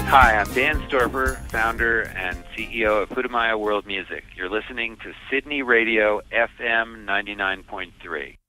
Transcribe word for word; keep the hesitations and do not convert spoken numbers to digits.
Hi, I'm Dan Storper, founder and C E O of Putumayo World Music. You're listening to Sydney Radio F M ninety-nine point three.